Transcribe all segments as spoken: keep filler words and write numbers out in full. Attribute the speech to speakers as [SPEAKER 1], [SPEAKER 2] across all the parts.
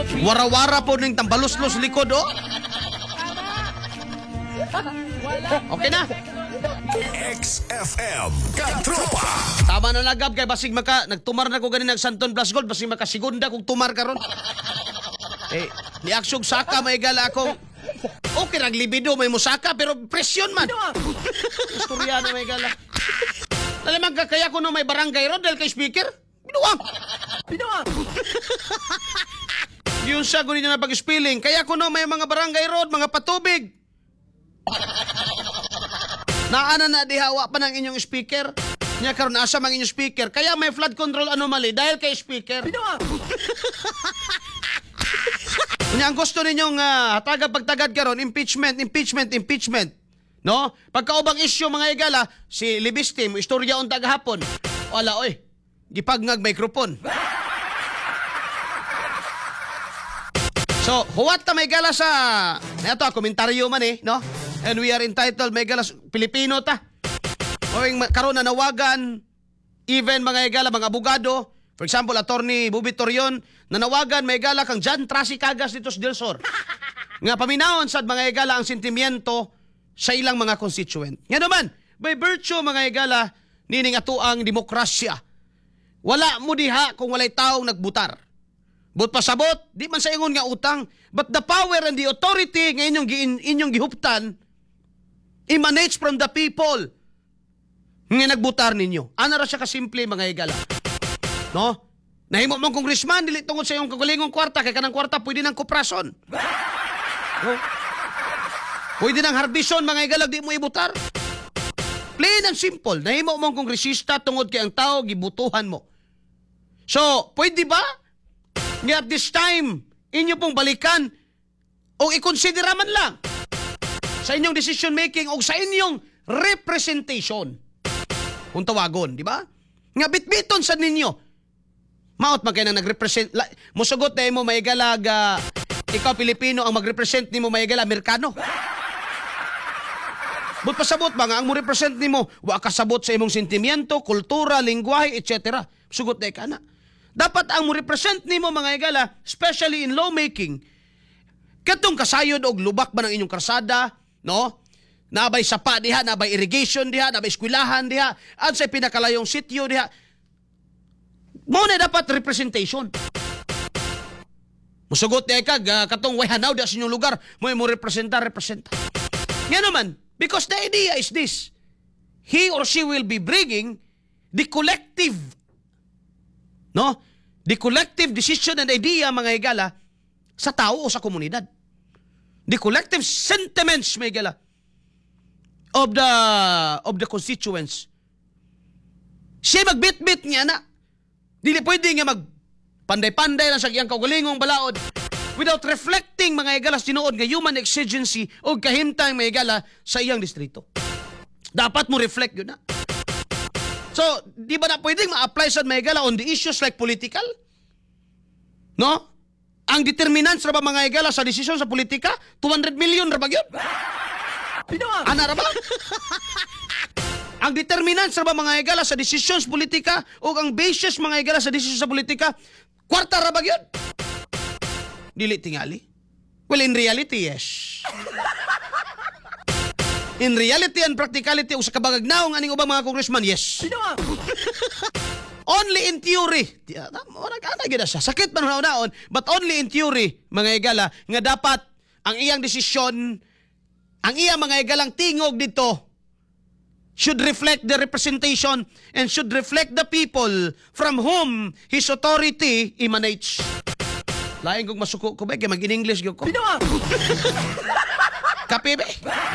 [SPEAKER 1] Wara-wara po ning tambalos-los likod, oh. Okay na.
[SPEAKER 2] X F M Katropa.
[SPEAKER 1] Tama na nagab kay basig maka nagtumar na ko gani nag Santon Plus Gold basig maka segunda kog tumar karon. Eh, ni aksog saka may gala akong okay rag libido may musaka pero presyon man. Istorya na may gala. Nalimang kakaya ko no may barangay road dahil kay speaker. Binuwang. Binuwang. Yun siya gunin niya na pag-spilling. Kaya ko no may mga barangay road, mga patubig. Naana na dihawa pa ng inyong speaker. Nya karon asa mang inyong speaker. Kaya may flood control anomaly dahil kay speaker. Kunya ang gusto ninyong uh, hatagad pagtagad karon impeachment, impeachment, impeachment. No? Pagkaubang issue mga igala, si Libistim, istorya unta gahapon. Wala oy. Gipagngag microphone. So, huwat ta may gala sa ito, komentaryo man eh, no? And we are entitled may gala Pilipino ta. O karon na nawagan even mga igala, mga abogado, for example, attorney Bubi Torion, nanawagan may gala kang John Tracy Cagas dito sa Del Sur. Nga paminahon sad mga igala ang sentimiento sa ilang mga constituent. Nga naman, by virtue mga igala, nining atuang demokrasya. Wala mo diha kung walay taong nagbutar. But pasabot, di man sa ingon nga utang, but the power and the authority nga inyong, inyong gihuptan emanates from the people nga nagbutar ninyo. Ano ra siya kasimple mga igala? No? Nahimo mong congressman, dili tungod sa iyong kagulingong kwarta, kay kanang kwarta pwede ng kuprason. No? Pwede ng harbison mga igala, di mo ibutar. Plain and simple. Nahimo mong kongresista tungod kay ang tao gibutuhan mo. So, pwede ba? Nga at this time, inyo pong balikan o ikonsidera man lang sa inyong decision making o sa inyong representation. Kung tawagon, di ba? Nga bitbiton sa ninyo. Maot man kayo na nag-represent. La, musugot na mo may galag, uh, ikaw Pilipino ang mag-represent ni mo may galag, Amerikano. But pasabot ba nga, ang mo represent ni mo, wa kasabot sa imong sentimiento, kultura, lingwahe, et cetera. Sugot na ka na. Dapat ang mo represent ni mo mga igala, especially in lawmaking, katong kasayod og lubak ba ng inyong karsada, no? Nabay sapa diha, nabay irrigation diha, nabay eskwelahan diha, at sa pinakalayong sityo diha. Mo na dapat representation. Musugot na ikag, uh, katong way hanaw diha sa inyong lugar, mo mo representa, representa. Nga naman, because the idea is this, he or she will be bringing the collective, no? The collective decision and idea, mga igala, sa tao o sa komunidad. The collective sentiments, mga igala, of the, of the constituents. Siya magbit-bit niya na. Dili pwede nga magpanday-panday lang sa iyang kaugalingong balaod without reflecting, mga igala, sinuod nga human exigency o kahimtang, mga igala, sa iyang distrito. Dapat mo reflect yun na. So, di ba na pwedeng ma-apply sa mga igala on the issues like political? No? Ang determinants ra ba mga igala sa desisyon sa politika? two hundred million ra ba yun? Ana ra ba? Ang determinants ra ba mga igala sa desisyon sa politika o ang basis mga igala sa desisyon sa politika? Kwarta ra ba yun? Dili tingali? Well, in reality, yes. In reality and practicality, o sa kabagagnaong aning ubang mga congressman, yes. Only in theory. Siya. Sakit man naon, but only in theory, mga igala, nga dapat ang iyang desisyon, ang iyang mga igalang tingog dito, should reflect the representation and should reflect the people from whom his authority emanates. Lain kong masuko ko ba, kaya mag-in-English ko. Kape ba?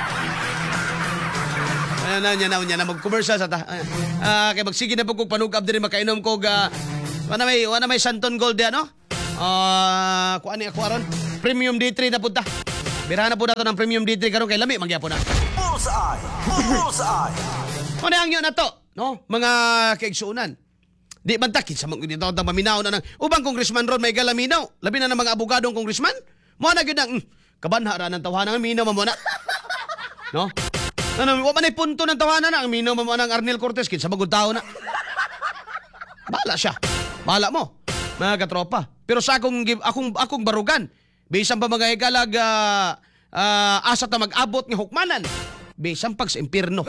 [SPEAKER 1] Ayan na, yan na, yan na, mag-commercial sa ta. Uh, kaya magsige na po kong panugab din, makainom ko ga, wana may, wana may Santon Gold yan, no? Uh, kuha ni ako aron, Premium D three na punta. Birahan na po na to ng Premium D three karon kay lami, magyapo na.
[SPEAKER 2] Bullseye! Bullseye!
[SPEAKER 1] Ano ang yun na to, no? Mga kaigsuunan. Di man takit sa mga dito ang maminaw na ng ubang congressman ron may galaminaw. Labi na ng mga abogadong congressman. Mo na gyud ang kabanha ra ng tawhanan ng minaw mo na. No? Ano, wa man ay punto ng tawanan na ang minaw mo ng Arnel Cortez kin sa bagong tao na. Bala siya. Bala mo. mga katropa. Pero sa akong gi- akong akong barugan, bisan pa mga igalag uh, uh, asa ta mag-abot nga hukmanan. Bisan pag sa impyerno.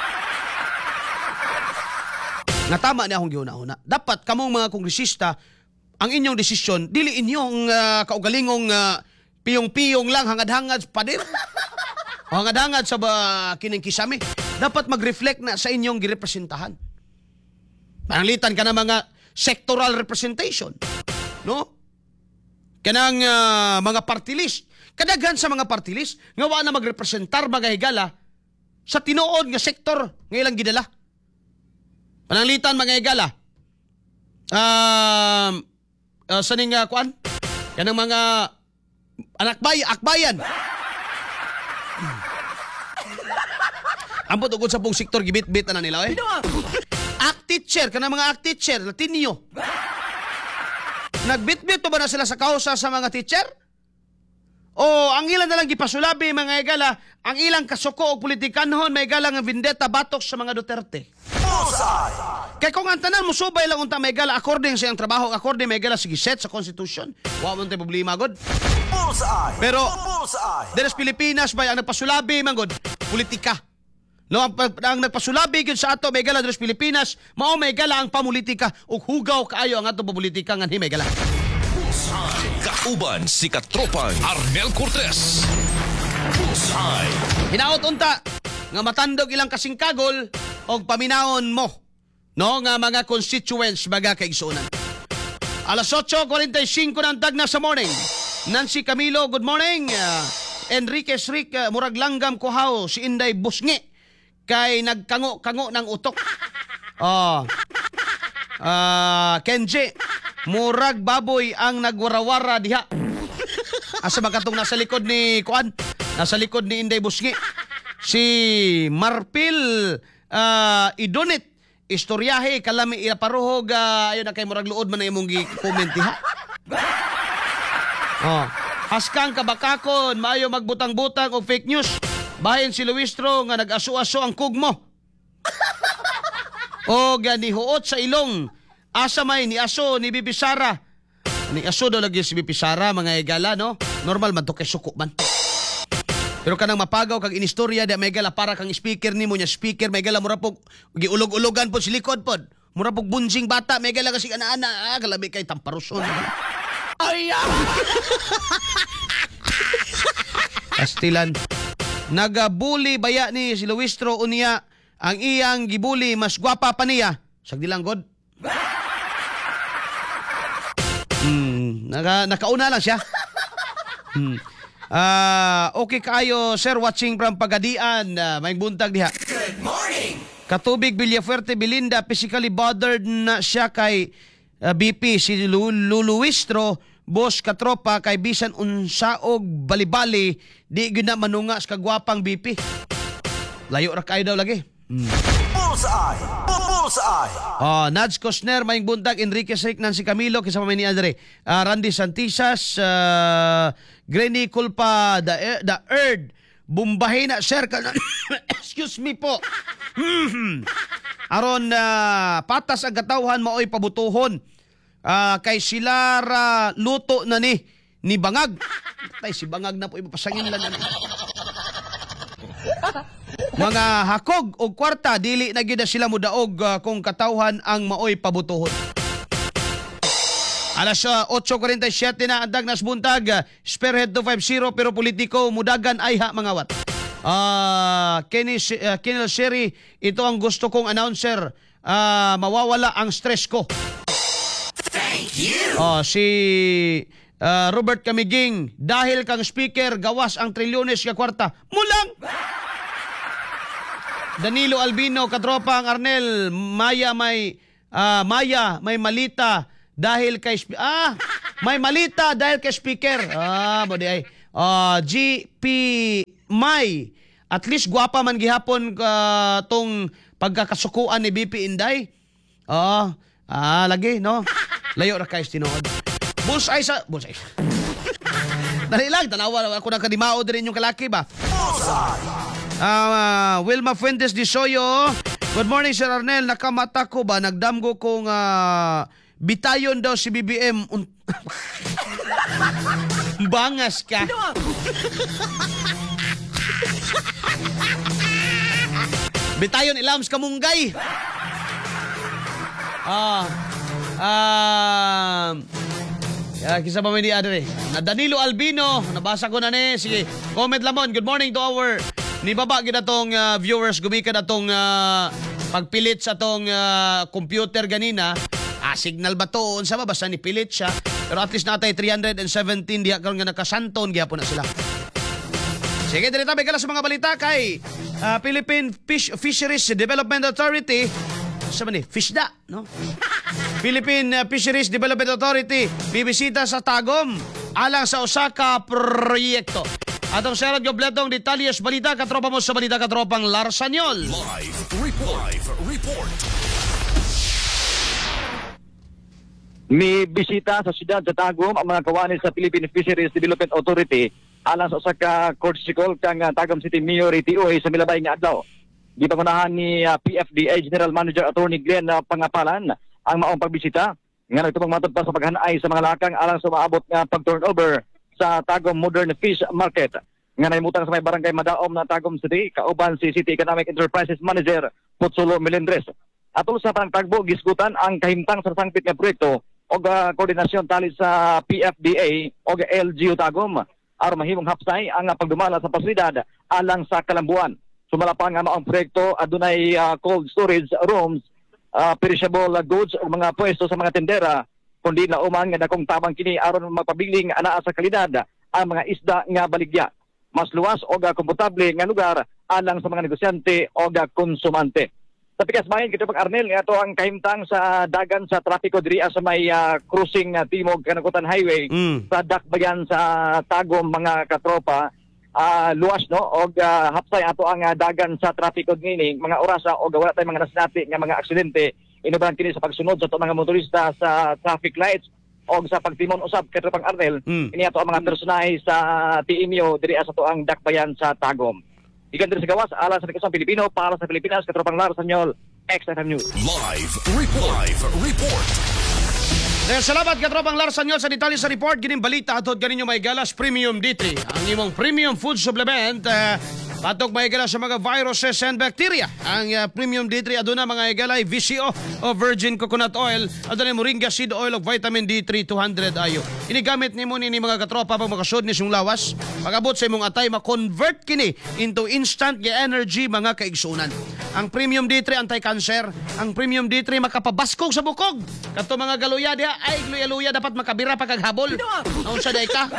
[SPEAKER 1] Nga tama ni akong giuna-una. Dapat kamong mga kongresista, ang inyong desisyon, dili inyong uh, kaugalingong uh, piyong-piyong lang, hangad-hangad pader. O hangad-hangad sa ba, kining kisame. Dapat mag-reflect na sa inyong girepresentahan. Panglitan ka na mga sectoral representation. No? Kanang uh, mga party list. Kadaghan sa mga party list, nga wa na magrepresentar mga higala sa tinuod nga sektor nga ilang gidala. Pananglitan mga higala. Um, uh, sa ning uh, kuan? Kanang mga anak bayan, akbayan. Ambot ugod sa pong sektor gibit-bit na nila eh. Act teacher, kanang mga act teacher, latinyo. Nagbit-bit to ba na sila sa kausa sa mga teacher? O ang ilan na lang gipasulabi mga igala, ang ilang kasuko o politikanhon may igala nga vendetta batok sa mga Duterte.
[SPEAKER 2] Bullseye!
[SPEAKER 1] Kaya kung ang tanan mo subay lang unta may igala according sa iyang trabaho, according may igala sige set sa Constitution, wa man tay problema god.
[SPEAKER 2] Bullseye!
[SPEAKER 1] Pero
[SPEAKER 2] Bullseye!
[SPEAKER 1] Deres Pilipinas ba ang nagpasulabi man god, politika. No, ang, ang nagpasulabi gyud sa ato may igala deres Pilipinas, mao may igala ang pamulitika ug hugaw kaayo ang ato pamulitika ngan himay igala.
[SPEAKER 3] Kauban si Katropang Arnel Cortez. Bullseye.
[SPEAKER 1] Hinaot unta nga matandog ilang kasingkagol og paminaon mo no nga mga constituents baga kaigsuonan. Alas eight forty-five ng tagna sa morning. Nancy Camilo, good morning. Uh, Enriquez Rick, uh, murag langgam kuhaw si Inday Busngi kay nagkango-kango ng utok. Oh. Uh, Kenji, murag baboy ang nagwarawara diha. Asa makatong nasa likod ni Kuan? Nasa likod ni Inday Busngi. Si Marpil uh, Idonit. Istoryahe, kalami ilaparuhog. Uh, ayun na kay murag luod man na imong gi-comment diha. Oh. Haskang kabakakon, maayo magbutang-butang og fake news. Bahin si Luistro nga nag-aso-aso ang kugmo. O ganihuot sa ilong. Asa may ni aso ni Bibi Sara. Ni aso daw lagi si Bibi Sara mga igala no. Normal man to kay suko man. Pero kanang mapagaw kag inistorya da may igala para kang speaker nimo nya speaker may igala mura pog giulog-ulogan pod si likod pod. Mura pog bunjing bata may igala kasi ana-ana ah, kalabi kay tamparuson. Ay! Kastilan. Nagabuli baya ni si Luistro unya ang iyang gibuli mas gwapa pa niya. Sagdi lang god. Hmm, naka, nakauna lang siya. Hmm. Ah, uh, okay kayo sir watching from Pagadian. Uh, may buntag diha.
[SPEAKER 2] Good morning!
[SPEAKER 1] Katubig Villafuerte Belinda physically bothered na siya kay uh, B P si Luluistro. Boss katropa kay bisan unsaog bali-bali di gyud na manunga sa kagwapang B P. Layo ra kayo daw lagi. Hmm.
[SPEAKER 2] Bullseye! Bullseye!
[SPEAKER 1] Oh, Nads Cosner, Maing Buntag, Enriquez Rick, Nancy Camilo, kisama may ni Andre, uh, Randy Santisas, uh, Granny Culpa, the, the Earth, Bumbahin na, sir, ka excuse me po. Aron, uh, patas ang katawhan, maoy pabutuhon. Uh, kay sila ra luto na ni, ni Bangag. Tay, si Bangag na po, ipapasangin lang na. Mga hakog o kwarta, dili na gid sila mudaog uh, kung katawhan ang maoy pabutuhon. Alas uh, eight forty-seven na ang Dagnas Buntag, uh, Spearhead two fifty pero politiko mudagan ay ha mga wat. Uh, Kenny, uh, Kenny Sherry, ito ang gusto kong announcer, uh, mawawala ang stress ko.
[SPEAKER 2] Thank you!
[SPEAKER 1] Uh, si uh, Robert Camiging, dahil kang speaker, gawas ang trilyones ka kwarta. Mulang! Danilo Albino, katropa ang Arnel, Maya may uh, Maya may malita dahil kay ah may malita dahil kay speaker. Ah, mo di ay. Uh, G P May. At least gwapa man gihapon uh, tong pagkakasukuan ni B P Inday. Oh, ah lagi no. Layo ra kay tinuod. Bus ay sa bus ay. Dali lang tanawa ako na kadimao din yung kalaki ba.
[SPEAKER 2] Bullseye!
[SPEAKER 1] Uh, Wilma Fuentes de Soyo. Good morning, Sir Arnel. Nakamata ko ba? Nagdamgo kong uh, bitayon daw si B B M. Un- Bangas ka. Bitayon ilams kamunggay. Ah. Ah. Uh, kisa pa may di adre. Na Danilo Albino, nabasa ko na ni. Sige, comment lamon. Good morning to our nibaba gid atong uh, viewers gumikan atong uh, pagpilit sa atong uh, computer ganina. Ah, signal ba to? Unsa ba basta ni pilit siya. Pero at least natay three hundred seventeen diha karon nga nakasanton gyapon na sila. Sige, dili ta sa mga balita kay uh, Philippine Fish Fisheries Development Authority. Sa man ni Fishda, no? Philippine uh, Fisheries Development Authority bibisita sa Tagum alang sa Osaka proyekto. Atong sa radyo bletong detalyes balita katropa mo sa balita katropang Larsanyol.
[SPEAKER 3] Live report. Live report.
[SPEAKER 4] May bisita sa siyudad sa Tagum ang mga kawani sa Philippine Fisheries Development Authority alang sa Osaka Corsical kang uh, Tagum City Mayor T O A sa milabay nga adlaw. Di pangunahan ni uh, P F D A General Manager Attorney Glenn uh, Pangapalan ang maong pagbisita nga nagtubang matod pa sa paghanay sa mga lakang alang sa maabot nga pag-turnover sa Tagum Modern Fish Market. Nga naimutang sa may barangay Madaom na Tagum City, kauban si City Economic Enterprises Manager Potsolo Melendres. Atol sa pangtagbo, gisgutan ang kahimtang sa sangpit nga proyekto o uh, koordinasyon tali sa P F D A o L G U Tagum aron mahimong hapsay ang uh, pagdumala sa pasilidad alang sa kalambuan. Sumala pa nga maong proyekto, adunay uh, cold storage rooms, uh, perishable goods o mga pwesto sa mga tendera, kundi na uman nga dakong tabang kini aron magpabiling anaa sa kalidad ang mga isda nga baligya. Mas luwas o ga komportable nga lugar alang sa mga negosyante o ga konsumante. Sa pikas bahin kito pag Arnel nga to ang kahimtang sa dagan sa trapiko diri sa may uh, cruising uh, Timog Kanakutan Highway
[SPEAKER 1] Mm.
[SPEAKER 4] sa dakbayan sa Tagum mga katropa. Uh, luwas no og uh, hapsay ato ang uh, dagan sa trapiko ngini mga orasa og wala tay mga nasinati nga mga aksidente inuban kini sa pagsunod sa ato mga motorista sa traffic lights og sa pagtimon usab kay pang Arnel
[SPEAKER 1] Mm.
[SPEAKER 4] ini ato ang mga personahe sa T M U diri sa ato ang dakbayan sa Tagum. Ikan diri sa gawas ala sa Nekosang Pilipino para sa Pilipinas katropang Larsanyol X F M News.
[SPEAKER 3] Live report. Live report.
[SPEAKER 1] Dahil salamat katropang Larsanyol sa detalye sa report. Gining balita atod ganinyo may galas Premium D three. Ang imong premium food supplement uh, patok may galas sa mga viruses and bacteria. Ang uh, Premium D three aduna mga igalay V C O o virgin coconut oil, aduna moringa seed oil og vitamin D three two hundred ayo. Inigamit nimo ni mga katropa pag makasud ni sung lawas. Pagabot sa imong atay ma-convert kini into instant nga energy mga kaigsunan. Ang Premium D three anti-cancer, ang Premium D three makapabaskog sa bukog. Kato mga galuya diha ay luya-luya dapat makabira pa kag habol. Naun sa day ka?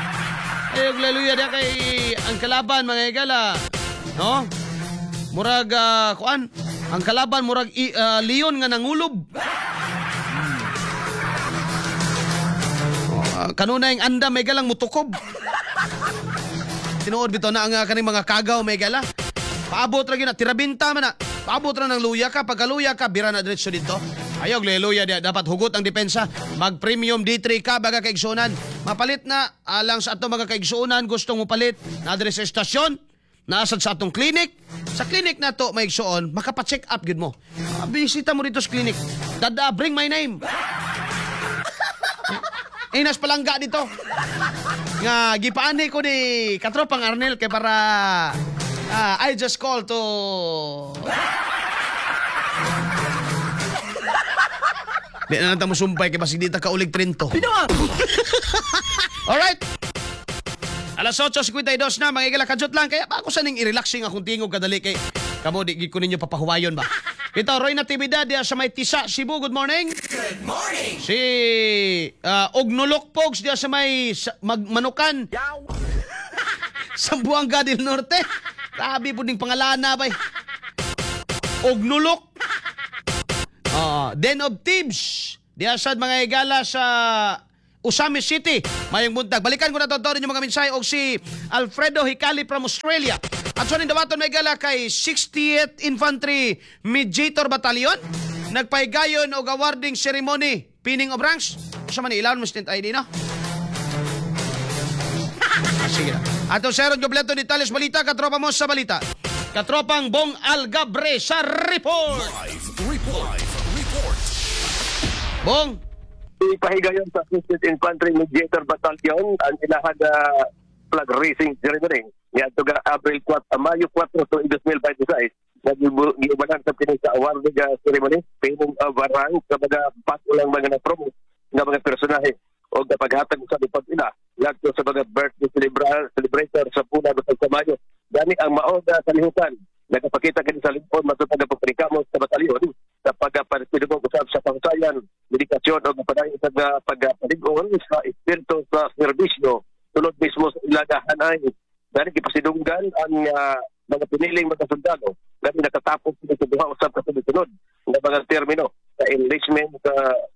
[SPEAKER 1] Ay luya diha kay ang kalaban mga igala. No? Murag uh, kuan, ang kalaban murag i, uh, leon nga nangulob. Hmm. Uh, kanunay ang anda may galang mutukob. Tinuod bitaw na ang uh, kaning mga kagaw may gala. Paabot ra gyud na tirabinta man na. Paabot ra ng luya ka, pagkaluya ka bira na diretso dito. Ayog leluya dia dapat hugot ang depensa. Mag Premium D three ka baga kaigsunan. Mapalit na alang sa ato mga kaigsunan gustong mo palit na adres sa estasyon, naasad sa atong clinic. Sa clinic na to may igsuon, makapa-check up gyud mo. Ah, bisita mo dito sa clinic. Dada, bring my name. Inas palangga dito. Nga gipaani ko ni katropang Arnel kay para uh, I just call to di na nang musumpay kay basig di ta kaulig trento. Alright. Alas eight fifty-two na mga igala kadjot lang kaya ako saning i-relaxing akong tingog kadali kay kamo di gid ko ninyo papahuwayon ba. Kita Roy Natividad diya sa may Tisa, Cebu. Good morning.
[SPEAKER 2] Good morning.
[SPEAKER 1] Si uh, Ognolok Pogs diya sa may sa, Magmanukan. Sa Buanga del Norte. Grabe po ding pangalana bay. Ognolok. Uh, Den of Thieves. Diya sad mga igala sa Usami City. Mayong buntag. Balikan ko na to yung mga mensahe og si Alfredo Hicali from Australia. At so dawaton may gala kay sixtieth Infantry Mediator Battalion. Nagpaigayon og awarding ceremony pinning of ranks. Sa man ilan mo stint I D no? Ah, sige na. Ato sero kompleto detalles balita katropa mo sa balita. Katropang Bong Algabre sa report.
[SPEAKER 3] Live report. Live report.
[SPEAKER 1] Bong,
[SPEAKER 5] ipahigayon sa Assisted Infantry Mediator Battalion ang ilahad uh, flag raising ceremony. Yan ito ga April four, uh, Mayo four to two thousand twenty-five. Nag-iubanan sa pinag sa awarding uh, ceremony, pinong uh, barang sa mga pato lang mga na-promote ng mga personahe o kapaghatag sa lipad nila. Lagto sa mga birthday celebra- celebrator sa puna sa Mayo. Gani ang maod na salihutan. Nagpakita kini sa lingkod matutag ang pagpaplikamos sa batalyon sa pagpapaligong usab sa pangsayan, medikasyon o pagpadayon sa pagpaligon sa espiritu sa serbisyo tulad mismo sa ilagahanay. Gani gipasidunggan ang uh, mga piniling mga sundalo. Gani nakatapos sila sa duha usab kasunod-sunod nga mga termino sa enlistment sa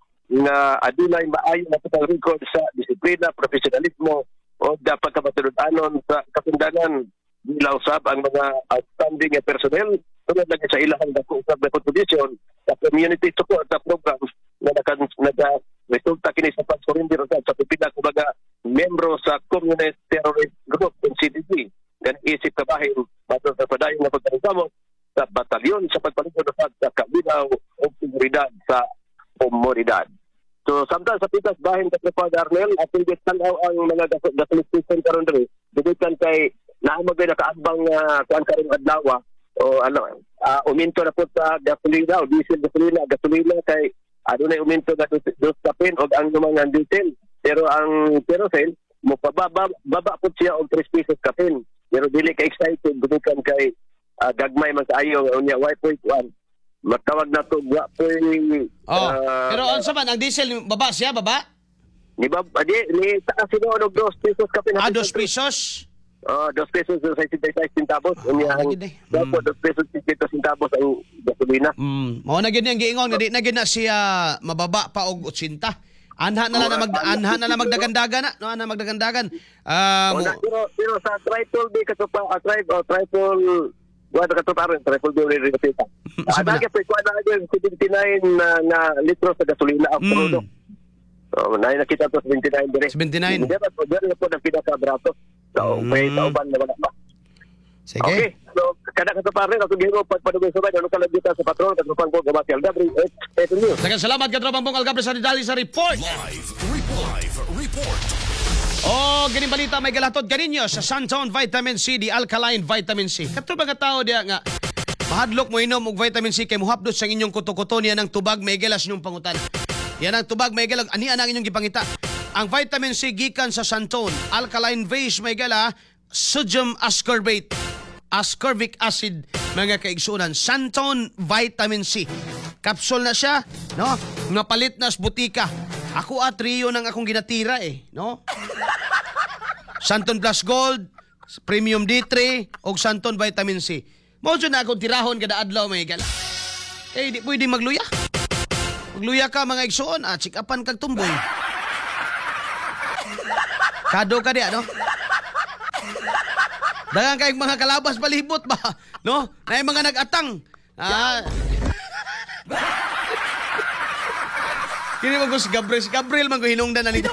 [SPEAKER 5] nga adunay maayo na patang record sa disiplina, profesionalismo o dapat kapatuludanon sa kasundanan. Bila usab ang mga outstanding personnel tulad lagi sa ilahang dako usab na contribution sa community support sa programs na naka resulta kini sa pag-surrender sa pipila ko mga membro sa communist terrorist group ng C D P dan isip kabahin bato sa padayon na pagkakasamo sa batalyon sa pagpaligod sa kabilaw o seguridad sa komunidad. So, samtang sa pitas bahin sa Trepal Darnel, at hindi tanaw ang mga gasoline station karon diri, dudukan kay naamagay nakaambang uh, kuan karon adlaw o ano, uh, uminto na po sa gasolina o diesel gasolina, gasolina kay adunay uminto na dos kapin og ang mga diesel. Pero ang kerosene mo pababa baba po siya og three pesos kapin. Pero dili ka excited dudukan kay uh, gagmay man kaayo unya one point one. Matawag na to wa po
[SPEAKER 1] Oh, pero unsa man ang diesel baba siya baba?
[SPEAKER 5] Ni bab adi ni taas sino og dos pesos kapin.
[SPEAKER 1] Ah, dos pesos.
[SPEAKER 5] Oh, dos pesos sa sixty-five centavos. Unya
[SPEAKER 1] Ah,
[SPEAKER 5] ang
[SPEAKER 1] lagi, eh.
[SPEAKER 5] dapat dos pesos sixty-five centavos ang gasolina.
[SPEAKER 1] Mm, mao na gyud ang giingon nga di na gyud na siya mababa pa og eighty. Anha na lang na mag anha na lang magdagandagan na, no na magdagandagan. Ah,
[SPEAKER 5] Oh,
[SPEAKER 1] mo,
[SPEAKER 5] na, pero pero sa triple B kaso pa uh, tribe o triple Wala ka to taron, triple B rin rin.
[SPEAKER 1] Sabi
[SPEAKER 5] Ada
[SPEAKER 1] na.
[SPEAKER 5] ka pa kuan na seventy-nine na na litro sa gasolina ang
[SPEAKER 1] Mm.
[SPEAKER 5] product. Oh, na nakita to seventy-nine dire.
[SPEAKER 1] seventy-nine.
[SPEAKER 5] Hindi ba dire po ng pinaka-brato. So,
[SPEAKER 1] Mm.
[SPEAKER 5] may tauban na wala pa.
[SPEAKER 1] sige.
[SPEAKER 5] Okay. So, kada ka to parin ako gihimo pagpadugay sa bayan ano kalabutan sa patrol katupang ko gamati Algabri et news.
[SPEAKER 1] Daghang salamat ka tropang Bong Algabre sa dali sa report.
[SPEAKER 3] Live report. Live report.
[SPEAKER 1] Oh, ganing balita may galatod ganinyo sa Santon Vitamin C, di alkaline vitamin C. Kato mga tao diya nga mahadlok mo inom og vitamin C kay muhapdot sa inyong kuto-kuto niya ng tubag may galas inyong pangutan. Yan ang tubag may galag ani ang inyong gipangita. Ang vitamin C gikan sa Santon, alkaline base may gala, sodium ascorbate, ascorbic acid mga kaigsunan. Santon vitamin C. Capsule na siya, no? Nga palit na sa butika. Ako at trio nang akong ginatira eh, no? Santon Plus Gold, Premium D three, o Santon Vitamin C. Mao na akong tirahon kada adlaw may gala. Eh, di pwede magluya. Magluya ka mga igsuon, at sikapan kag tumboy. Kado ka diya, no? Dagang kayong mga kalabas palibot ba? No? Na yung mga nag-atang. Ah. Kini mo ko si Gabriel. Si Gabriel man ko hinungdan na nito.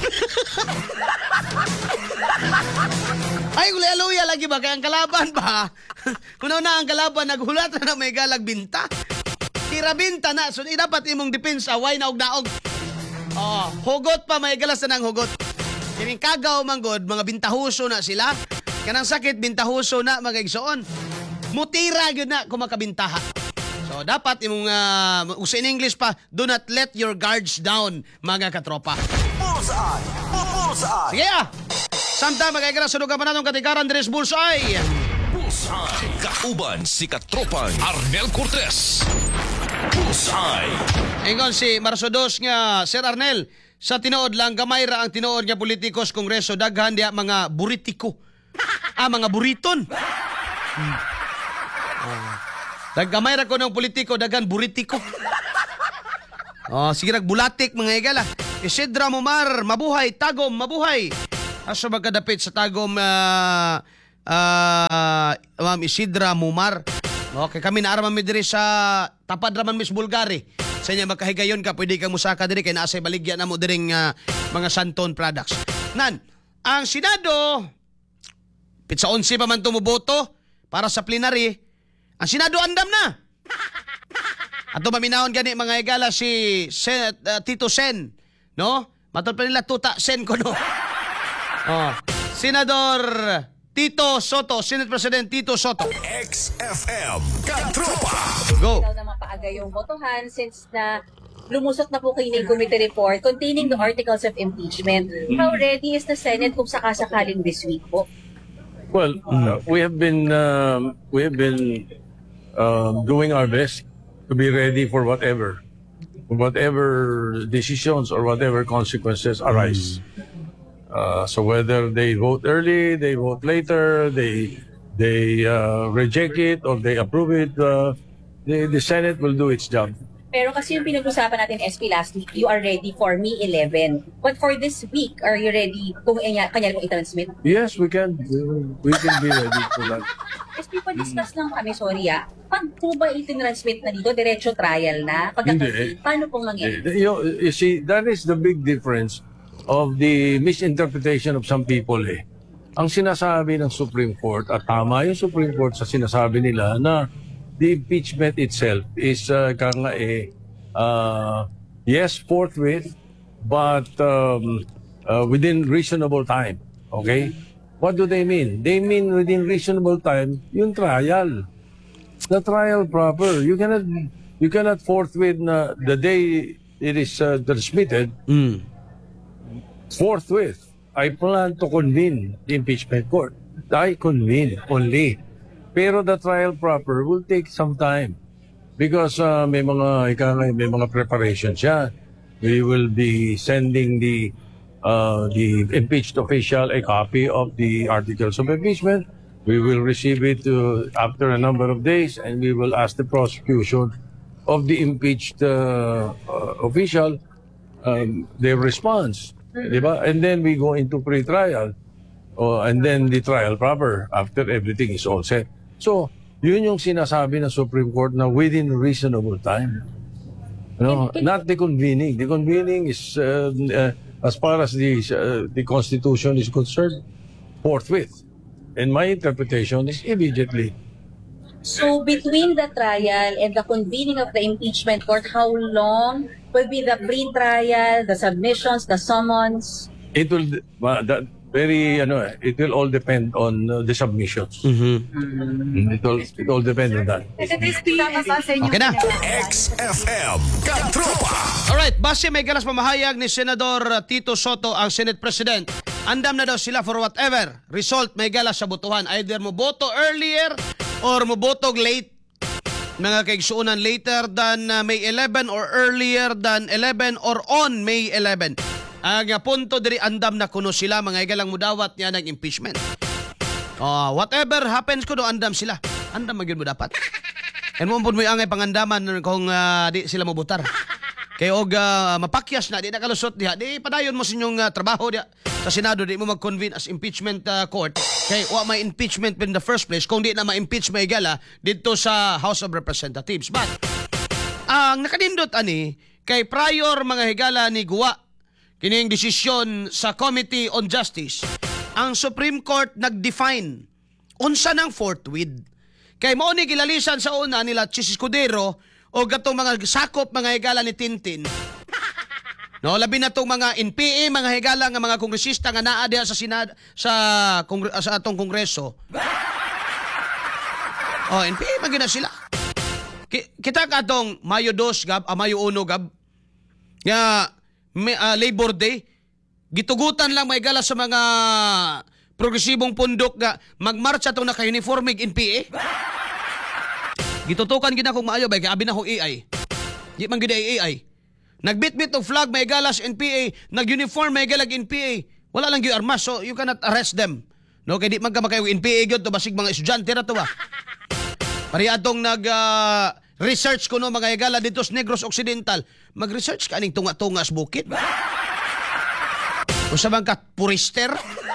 [SPEAKER 1] Ay, luya-luya lagi ba? Kaya ang kalaban ba? Kung na ang kalaban, naghulat na na may galag binta. Tira binta na. So, dapat imong depensa. Why na og naog? Oh, hugot pa. May galas na ng hugot. Kining kagaw manggod, mga bintahuso na sila. Kanang sakit, bintahuso na mga igsoon. Mutira yun na kung makabintaha. So, dapat imong, uh, in English pa, do not let your guards down, mga katropa.
[SPEAKER 2] Bullseye! Bullseye!
[SPEAKER 1] Sige ah! Samtang magkagara sa lugar pa natong katikaran, Dres Bullseye!
[SPEAKER 3] Bullseye. Kauban si katropang Arnel Cortez. Bullseye.
[SPEAKER 1] Ingon si Marsodos nga, Sir Arnel, sa tinuod lang, gamay ra ang tinuod nga politikos kongreso, daghan diya mga buritiko. Ah, mga buriton. Hmm. Oh. Daggamay ra ko ng politiko, daghan buritiko. Oh, sige bulatik mga igala. Isidra Mumar, mabuhay, Tagom, mabuhay. Aso magkadapit sa Tagom, uh, uh, Ma'am Isidra Mumar. Okay, kami naaraman mi diri sa tapad raman Miss Bulgari. Sa inyo magkahigayon ka, pwede kang musaka diri kay naasay baligya na mo diring uh, mga Santon products. Nan, ang Senado, pitsa onse pa man tumuboto para sa plenary, ang Senado andam na. Ato maminahon gani mga igala si Sen, uh, Tito Sen no? Matod pa nila tuta sen ko no. Oh, Senador Tito Soto, Senate President Tito Soto.
[SPEAKER 3] X F M Katropa.
[SPEAKER 1] Go.
[SPEAKER 6] daw na mapaaga yung botohan since na lumusot na po kayo ng committee report containing the articles of impeachment. How ready is the Senate kung sakasakaling this week po?
[SPEAKER 7] Well, uh, we have been um, we have been um, doing our best to be ready for whatever, whatever decisions or whatever consequences arise. Uh, so whether they vote early, they vote later, they they uh, reject it or they approve it, uh, the, the Senate will do its job.
[SPEAKER 6] Pero kasi yung pinag-usapan natin S P last week, you are ready for May eleven. But for this week, are you ready kung kanya, kanya mo i-transmit?
[SPEAKER 7] Yes, we can. We, we can be ready for that.
[SPEAKER 6] S P, pa-discuss lang kami, sorry ah. Pag po ba i-transmit na dito, diretso trial na?
[SPEAKER 7] Hindi.
[SPEAKER 6] Pagka paano pong mangyayari?
[SPEAKER 7] Eh, You, you see, that is the big difference of the misinterpretation of some people eh. Ang sinasabi ng Supreme Court, at tama yung Supreme Court sa sinasabi nila na the impeachment itself is uh, kanga eh, uh, yes, forthwith, but um, uh, within reasonable time. Okay? What do they mean? They mean within reasonable time, yung trial. The trial proper. You cannot, you cannot forthwith na the day it is uh, transmitted,
[SPEAKER 1] Mm.
[SPEAKER 7] forthwith, I plan to convene the impeachment court. I convene only. Pero the trial proper will take some time because uh, may mga ika nga, may mga preparations siya. We will be sending the uh, the impeached official a copy of the articles of impeachment. We will receive it uh, after a number of days, and we will ask the prosecution of the impeached uh, uh, official um, their response. Diba? And then we go into pre-trial. Oh, and then the trial proper after everything is all set. So, yun yung sinasabi ng Supreme Court na within reasonable time. No, not the convening. The convening is, uh, uh, as far as the, uh, the Constitution is concerned, forthwith. And my interpretation is immediately.
[SPEAKER 6] So between the trial and the convening of the impeachment court, how long will be the pre-trial, the submissions, the summons?
[SPEAKER 7] It will, uh, that very, ano, it will all depend on uh, the submissions. Mm, It all, it all depend on that.
[SPEAKER 1] Okay na.
[SPEAKER 3] X F M Katropa.
[SPEAKER 1] Alright, base may galas pamahayag ni Senador Tito Soto, ang Senate President. Andam na daw sila for whatever result may galas sa botohan. Either mo boto earlier or mo boto late. Mga kaigsuunan later than uh, May eleven or earlier than eleven or on May eleven. Ang uh, punto diri andam na kuno sila mga igalang mudawat niya ng impeachment. Uh, whatever happens kuno andam sila. Andam magyud mo dapat. And mo pud mo angay pangandaman kung uh, di sila mobutar. Kay og uh, mapakyas na di na kalusot diha. Di padayon mo sa inyong uh, trabaho diha sa Senado, di mo mag-convene as impeachment uh, court. Kay wa may impeachment in the first place kung di na ma-impeach may gala dito sa House of Representatives. But ang nakadindot ani kay prior mga higala ni Guwa kining desisyon sa Committee on Justice, ang Supreme Court nag-define unsa nang forthwith. Kay mao ni gilalisan sa una nila Chis Escudero o gatong mga sakop mga higala ni Tintin. No, labi na tong mga N P A, mga higala nga mga kongresista nga naa diha sa Senado sa kongre, sa atong kongreso. Oh, N P A man gina sila. Ki, kita katong Mayo dos gab, ah, Mayo uno gab. Nga may, uh, Labor Day, gitugutan lang may gala sa mga progresibong pundok nga magmarcha tong naka-uniformig N P A. Gitutukan gina kong maayo bay kay abi na ho A I. Di man gid A I. Nagbitbit og flag may galas N P A, nag-uniform may galag N P A. Wala lang gyud armas, so you cannot arrest them. No, kay di man ka makayo N P A gyud to basig mga estudyante ra to ba. Pari atong nag uh, research kuno mga higala dito sa Negros Occidental. Mag-research ka aning tunga-tunga sa bukid. Usa bang ka purister?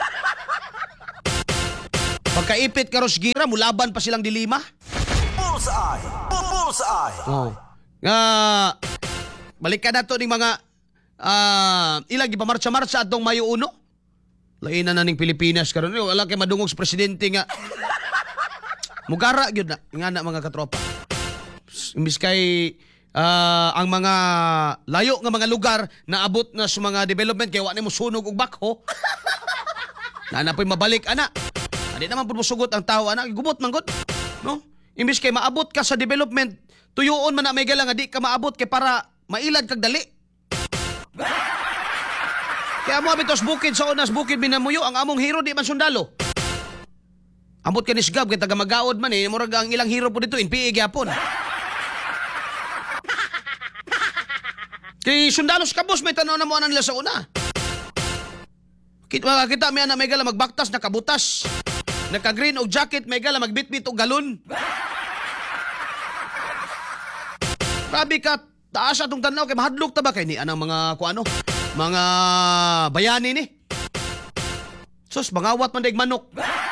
[SPEAKER 1] Pagkaipit karos gira, mulaban pa silang dilima.
[SPEAKER 2] Bullseye! Bullseye!
[SPEAKER 1] Oh. Nga balik ka na to ning mga uh, ilang gipamarcha-marcha atong Mayo uno. Lain na ning Pilipinas karon. Wala kay madungog sa presidente nga. Mugara gyud na nga na mga katropa. Imbis kay ah, ang mga layo nga mga lugar na abot na sa mga development kay wa nimo sunog og bakho. Na na po'y mabalik ana. Hindi naman po musugot ang tao ana, gubot man gud. No? Imbis kay maabot ka sa development, tuyoon man na may gala nga di ka maabot kay para mailad kag dali. Kaya mo abitos bukid sa unas bukid binamuyo ang among hero di man sundalo. Ambot ka ni Sigab kay taga magaod man eh murag ang ilang hero po dito in P A gyapon. Kay sundalo sa kabus may tanaw na mo ana nila sa una. Kita kita mi ana may gala magbaktas nakabutas. Naka green og jacket may gala magbitbit og galon. Grabe ka taas atong tanaw kay mahadlok ta ba kay ni anang mga kuano? Mga bayani ni. Sus bangawat man daig manok.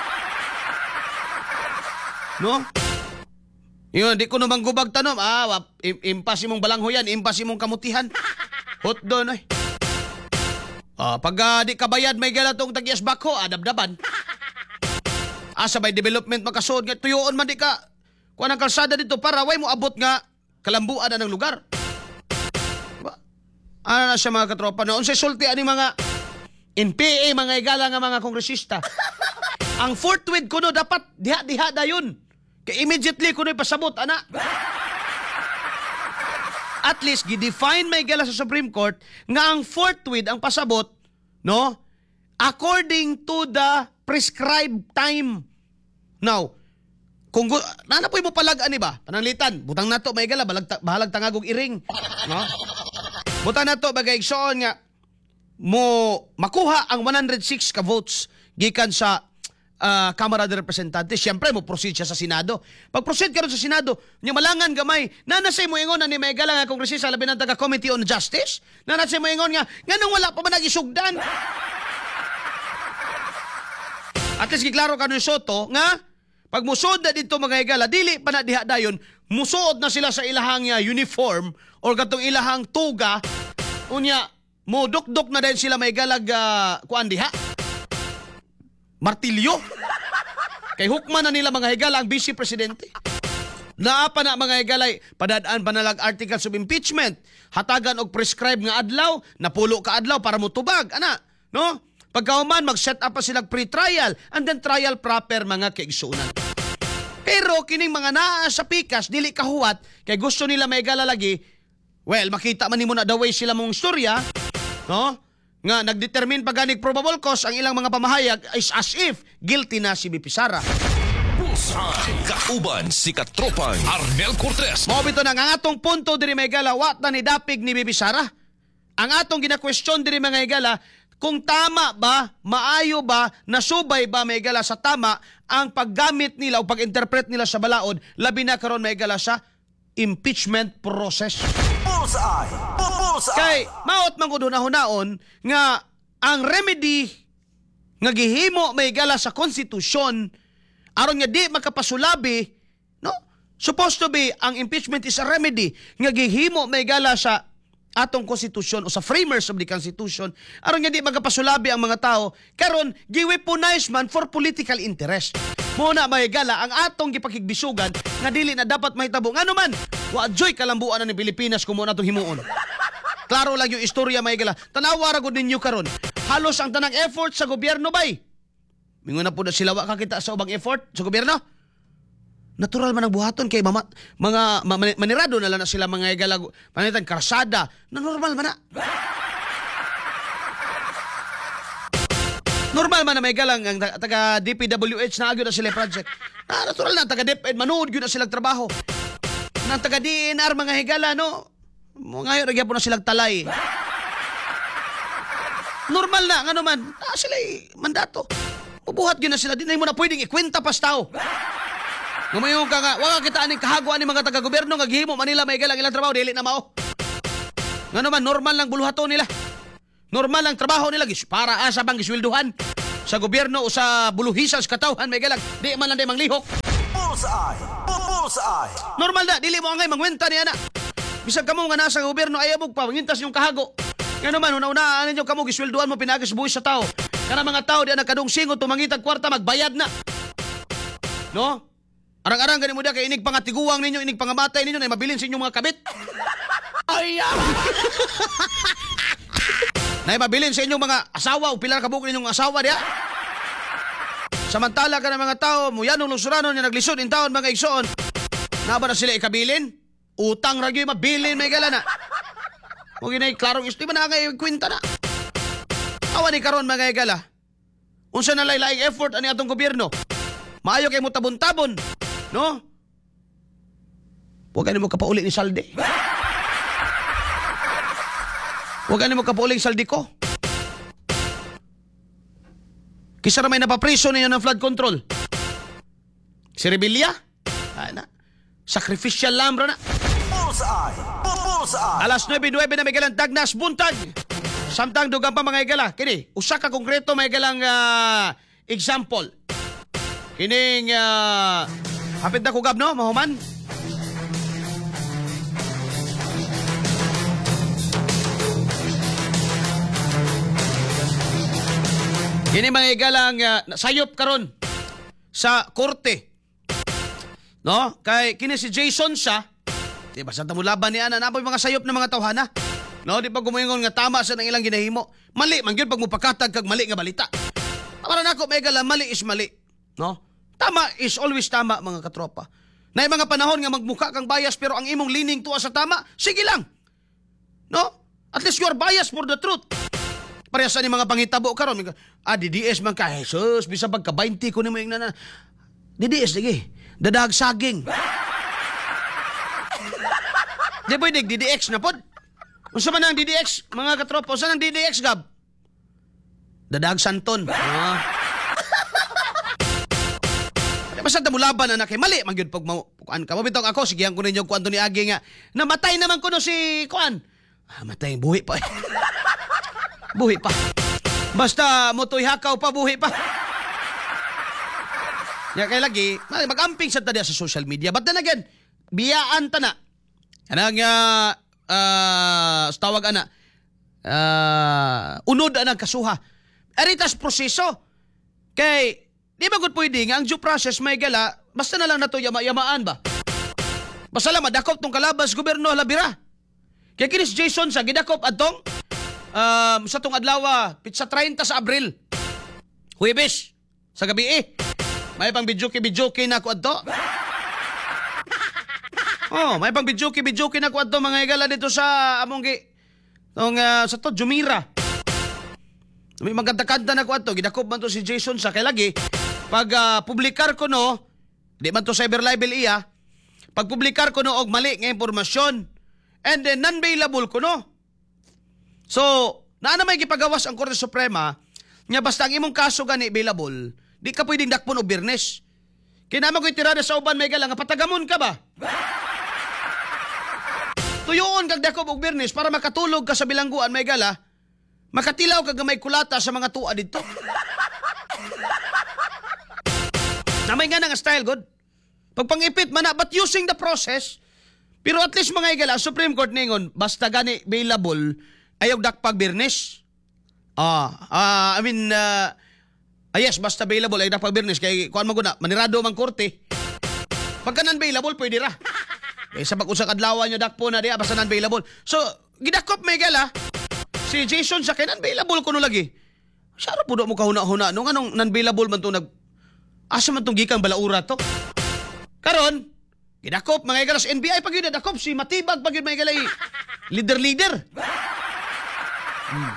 [SPEAKER 1] No? Yun, di ko naman gubag tanom. Ah, wap, im impas imong balanghoyan, impas imong kamutihan. Hot doon, eh. Ah, pag uh, di kabayad may galatong tagyas bako, adabdaban. Ah, sabay development makasod nga tuyoon man di ka. Kuha ng kalsada dito para way mo abot nga kalambuan na ng lugar. Diba? Ano na siya mga katropa? Noon sa sulti ani mga N P A, mga igala nga mga kongresista. Ang fourth with kuno dapat diha-diha dayon. Kaya immediately kuno pasabot ana. At least gidefine may gala sa Supreme Court nga ang fourth with ang pasabot, no? According to the prescribed time. Now, kung nanapoy mo palag ani ba? Pananglitan, butang nato may gala balag bahalag tangagog iring, no? Butang nato bagay igsoon nga mo makuha ang one hundred six ka votes gikan sa Uh, Kamara de Representantes, siyempre mo proceed siya sa Senado. Pag proceed ka rin sa Senado, niya malangan gamay, nanasay mo ingon na ni may gala nga kongresista labi ng taga Committee on Justice, nanasay mo ingon nga, nga nung wala pa ba nagisugdan? At least giklaro ka nun Soto, nga, pag musod na dito mga igala, dili pa na diha dayon, musuod na sila sa ilahang uh, uniform or katong ilahang tuga, unya, mo duk-duk na din sila may galag uh, kuan diha. Martilyo. Kay hukman na nila mga higala ang Vice Presidente. Naapa na mga higalay, padadaan pa nalag articles of impeachment, hatagan og prescribe nga adlaw, napulo ka adlaw para mutubag, ana, no? Pagkauman, mag-set up pa silang pre-trial and then trial proper mga kaigsunan. Pero kining mga naa sa pikas, dili kahuwat, kay gusto nila may higala lagi, well, makita man nimo na the way sila mong istorya, no? Nga nagdetermine paganig probable cause ang ilang mga pamahayag is as if guilty na si B P Sara.
[SPEAKER 3] Bullseye. Kauban si katropang Arnel Cortez.
[SPEAKER 1] Mao bito na nga atong punto diri may gala wat na ni dapig ni B P Sara. Ang atong gina-question diri mga igala kung tama ba, maayo ba, nasubay ba may igala sa tama ang paggamit nila o pag-interpret nila sa balaod labi na karon may igala sa impeachment process.
[SPEAKER 2] Bullseye. Bullseye.
[SPEAKER 1] Kay maot man gud hunaon nga ang remedy nga gihimo may gala sa konstitusyon aron nga di makapasulabi, no? Supposed to be ang impeachment is a remedy nga gihimo may gala sa atong konstitusyon o sa framers of the Constitution aron nga di makapasulabi ang mga tao karon giweaponize man for political interest. Muna may gala ang atong gipakigbisugan nga dili na dapat mahitabo ngano man wa joy kalambuan na ni Pilipinas kumo natong himuon. Klaro lang yung istorya may gala. Tanawa ra gud ninyo karon. Halos ang tanang effort sa gobyerno bay. Mingon na po na sila wa kakita sa ubang effort sa gobyerno. Natural man ang buhaton kay mama, mga ma, manirado na lang na sila mga gala panitan karsada. Na normal man na. Normal man na may galang ang taga D P W H na agyo na sila project. Ah, natural na taga DepEd manood gyud na sila trabaho. Nang taga D N R mga higala no. Ngayon nagyan po na silang talay. Normal na ngano man. Ah, sila mandato. Mabuhat gyud na sila di na mo na pwedeng ikwenta pas tao. Ngumayon ka nga, wala kita aning kahagwa ni mga taga-gobyerno nga gihimo Manila may galang ilang trabaho dili na mao. Ngano man normal lang buluhaton nila. Normal lang trabaho nila gis para asa bang giswelduhan sa gobyerno o sa buluhisan sa katawhan may galang di man lang day manglihok.
[SPEAKER 2] Bullseye. Bullseye.
[SPEAKER 1] Normal na dili mo angay mangwenta ni ana. Bisag kamo nga nasa gobyerno ayaw mo pa mangintas yung kahago. Ngano man una-una ninyo kamo giswelduhan mo pinagis buhis sa tao. Kana mga tao di ana kadung singot tumangitag kwarta magbayad na. No? Arang-arang ganin mo da kay inig pangatiguang ninyo, inig pangamatay ninyo na mabilin sa inyong mga kabit. Ay, na mabilin sa inyong mga asawa o pilar kabuk ninyong asawa diya. Samantala ka ng mga tao, muyanong lusuranon niya naglisod in taon mga igsoon. Naba na sila ikabilin? Utang ragyo mabilin may gala na. Huwag yun ay klarong isti ba na ngay kwenta na. Awa ni karon mga igala. Unsa na laylaing effort ani atong gobyerno. Maayo kay mo tabon-tabon, no? Huwag ka mo kapauli ni saldi. Huwag ka mo kapauli ni saldi ko. Kisa na may napapriso ninyo ng flood control. Si Rebilla? Ana. Sacrificial lamb na.
[SPEAKER 2] Bullseye. Bullseye.
[SPEAKER 1] Alas nueve nueve na may galang tagnas buntag. Samtang dugang pa mga igala. Kini, usa ka konkreto may galang uh, example. Kining uh, hapit na kugab no, mahuman. Kini mga igalang uh, sayop karon sa korte. No? Kay kini si Jason siya. Di ba sa tamulaban ni ana napoy mga sayop na mga tawhana. No, di pa gumingon nga tama sa nang ilang ginahimo. Mali man gyud pag mupakatag kag mali nga balita. Para nako mga igala mali is mali. No? Tama is always tama mga katropa. Na mga panahon nga magmukha kang bias pero ang imong leaning tuwa sa tama, sige lang. No? At least you are biased for the truth. Parehas ni mga pangitabo karon. Ah, D D S man ka, Jesus, bisa pagka twenty ko ni mo yung nana. D D S, sige. Dadag saging. Di ba yung D D X na pod? Unsa man ang D D X, mga katropa? Unsa ang D D X, Gab? Dadag santon. Ah. Basta tamulaban na kay mali man gyud pag kuan ka. Mabitaw ako sigihan ko ninyo kuan to ni Agi nga namatay naman kuno si kuan. Ah, matay buhi pa. Buhi pa. Basta motoy hakaw pa buhi pa. Ya kay lagi mag-amping sa tadi sa social media. But then again, biyaan ta na. Kanang uh, uh, tawag ana. Uh, unod ana kasuha. Eritas proseso. Kay di ba gud pwede nga ang due process may gala, basta na lang nato yama-yamaan ba? Basta lang madakop tong kalabas gobyerno labira. Kaya kinis Jason sa gidakop adtong um, sa tong adlaw pitsa thirty sa Abril. Huwebes sa gabi eh. May pang bidyoke-bidyoke na ko adto. Oh, may pang bidyoke-bidyoke na ko adto mga igala dito sa among gi tong uh, sa to Jumira. May magkanta-kanta na ko adto, gidakop man to si Jason sa kay lagi. Pag uh, publikar ko no, di man to cyber libel iya, pag publikar ko no og mali nga impormasyon, and then non-bailable ko no. So, naana may gipagawas ang Korte Suprema, nga basta ang imong kaso gani bailable, di ka pwedeng dakpon og Biyernes. Kinama ko'y tirada sa uban may gala nga patagamon ka ba? Tuyoon kag dakop og Biyernes para makatulog ka sa bilangguan may gala, makatilaw kag may kulata sa mga tuwa dito. Na may nga nga style, good. Pagpangipit man na, but using the process, pero at least mga igala, Supreme Court ningon, basta gani available, ayog dakpag Biyernes. Ah, ah, I mean, uh, ah, yes, basta available, ayog dakpag Biyernes, kaya kuhan mo na, manirado mang korte. Pagka non-available, pwede ra. Eh, sa pag-usang adlawan nyo, dakpo na diya, basta non-available. So, gidakop may igala, si Jason sa kaya non-available ko no lagi. Sara po mo kahuna-huna, nung anong non-available man to nag... Asa man tong gikang balaura to? Karon, gidakop mga igala sa N B I pag yun dakop si Matibag pag yun mga igala leader-leader. Hmm.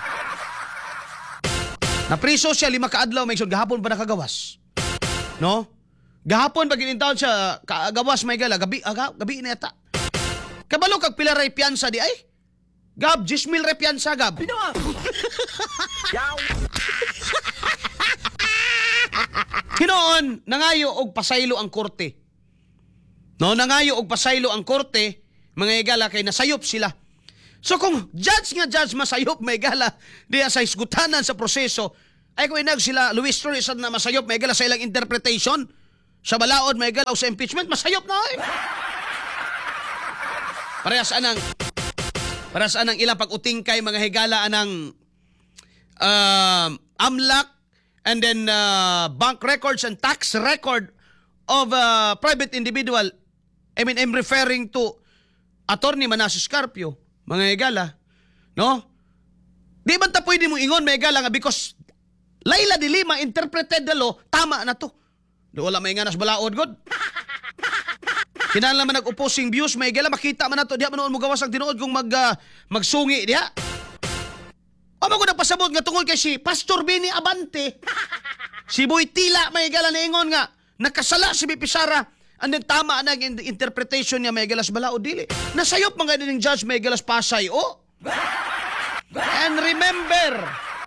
[SPEAKER 1] Napriso siya lima kaadlaw may isod gahapon pa nakagawas. No? Gahapon pag inintawon siya kagawas mga igala gabi aga, gabi na yata. Kabalo kag pila ray piyansa di ay? Gab, ten mil ray piyansa gab. Hinoon, nangayo og pasaylo ang korte. No, nangayo og pasaylo ang korte, mga igala kay nasayop sila. So kung judge nga judge masayop may igala diya sa isgutanan sa proseso, ay kung inag sila Luis Torres na masayop may igala sa ilang interpretation sa balaod may igala o sa impeachment masayop na ay. Parehas anang parehas anang ilang pag-uting kay mga higala anang um, amlak and then uh, bank records and tax record of a private individual, I mean, I'm referring to Attorney Manasseh Carpio, mga higala, no? Di ba ta pwede mo ingon, mga higala, nga because Laila de Lima interpreted the law, tama na to. Di wala may nganas balaod, God. Kinahanglan man nag-opposing views, may gala, makita man nato, diha man noon mo gawas ang tinuod kung mag, uh, magsungi diha. O mo ko nagpasabot nga tungkol kay si Pastor Benny Abante. Si Boy Tila, may gala na ingon nga, nakasala si Bipi Sara, and then tama na ang interpretation niya, may galas balaod, dili. Nasayop mga din judge, may galas Pasay, o. And remember,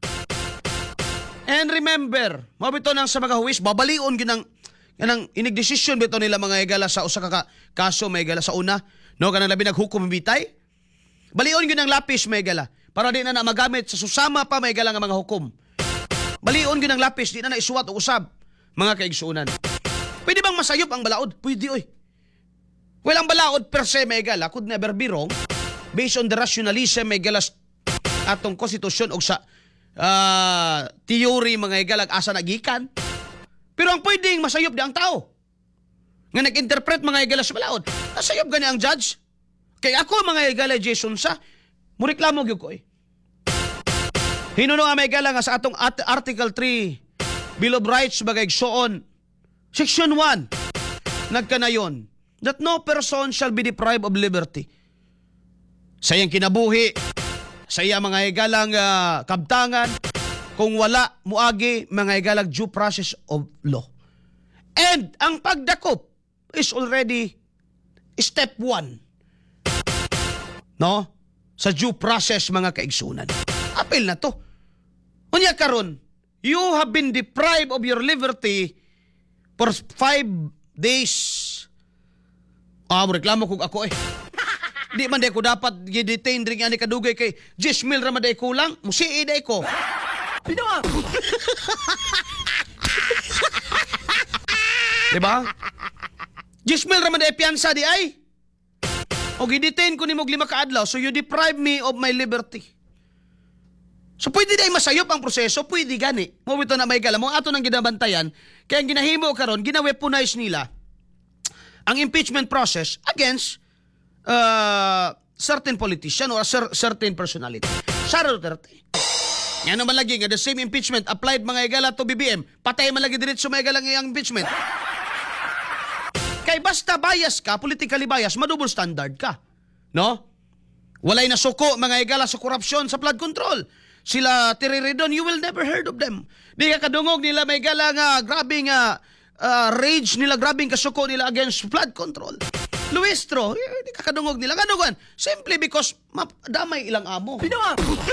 [SPEAKER 1] and remember, mabito nang sa mga huwis, babalion ginang kanang inig-desisyon bito nila mga higala sa usa ka kaso may higala sa una, no, kanang labi naghukom bitay. Balion gyud ang lapis may higala para di na na magamit sa susama pa may higala nga mga hukom. Balion gyud ang lapis, di na na isuwat o usab mga kaigsuonan. Pwede bang masayop ang balaod? Pwede oy. Well, ang balaod per se may higala could never be wrong based on the rationalism may higala atong konstitusyon og sa uh, theory mga higala asa nagikan. Pero ang pwedeng masayop di ang tao nga nag-interpret mga higala sa balaod. Nasayop gani ang judge. Kaya ako mga higala Jason sa mureklamo gyud ko eh. Hinuno ang mga higala nga sa atong at- Article three Bill of Rights bagay igsoon Section one nagkanayon that no person shall be deprived of liberty. Sa iyang kinabuhi, sa iyang mga higalang uh, kabtangan, kung wala muagi mga igalag due process of law. And ang pagdakop is already step one. No? Sa due process mga kaigsunan. Apil na to. Unya karon, you have been deprived of your liberty for five days. Ah, reklamo kung ako eh. Di man di ko dapat i-detain rin ani kadugay kay Jismil Ramaday kulang. Musii day ko. Pinawa! Diba? Jismil Ramaday piyansa di ay. O gidetain ko ni mog lima ka adlaw, so you deprive me of my liberty. So pwede day masayop ang proseso, pwede gani. Mo ito na may gala mo ato nang ginabantayan, kaya ang ginahimo karon, gina-weaponize nila ang impeachment process against uh, certain politician or cer- certain personality. Sara Duterte. Yan naman lagi nga the same impeachment applied mga higala to B B M. Patay man lagi diretso mga higala nga impeachment. Kay basta bias ka, politically bias, madouble standard ka. No? Walay na suko mga higala sa korupsyon sa flood control. Sila Tiriridon, you will never heard of them. Di ka kadungog nila may higala nga grabe nga uh, rage nila, grabing kasuko nila against flood control. Luistro, eh, di ka kadungog nila. Kanugan, simply because map, damay ilang amo. Pinawa!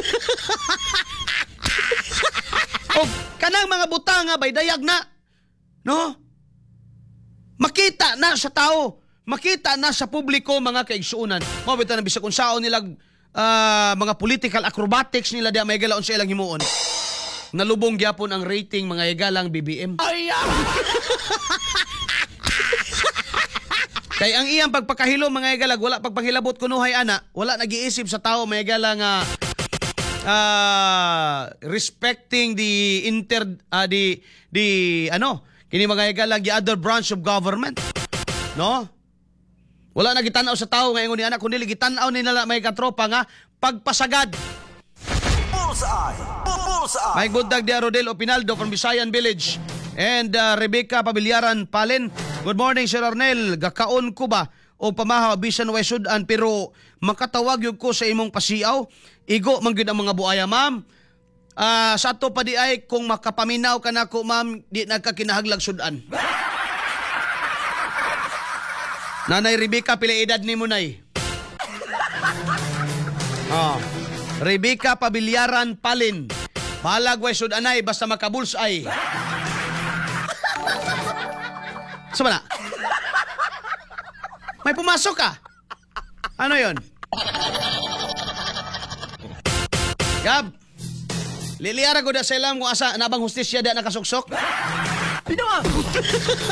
[SPEAKER 1] O kanang mga butanga bay dayag na. No? Makita na sa tao, makita na sa publiko mga kaigsuunan. Mabita na bisag kung saan nila uh, mga political acrobatics nila diya may galaon sa ilang himuon. Nalubong gyapon ang rating mga higalang B B M. Ay! Kay ang iyang pagpakahilo mga higalag wala pagpanghilabot kunuhay ana, wala nag-iisip sa tao mga higalang nga uh, respecting the inter uh, the the ano kini mga higalag the other branch of government, no? Wala na gitanaw sa tao ngayon ni anak kundi gitanaw ni nila may katropa nga pagpasagad.
[SPEAKER 2] Bullseye! Bullseye!
[SPEAKER 1] May good dag di Rodel Opinaldo from Visayan Village and uh, Rebecca Pabilyaran Palen. Good morning Sir Arnel, gakaon ko ba o pamahaw bisan way sudan pero makatawag yun ko sa imong pasiaw. Igo man gyud ang mga buaya ma'am. Uh, sa ato pa di ay kung makapaminaw ka na ko ma'am di nagkakinahaglag sudan. Nanay Rebecca pila edad ni mo nay? Oh. Rebecca Pabilyaran Palin. Balag way sudanay basta makabulsay. Sama na. May pumasok ka. Ano yon? Gab. Liliara ko da sa ilang kung asa nabang hustisya da nakasuksok. Pinawa!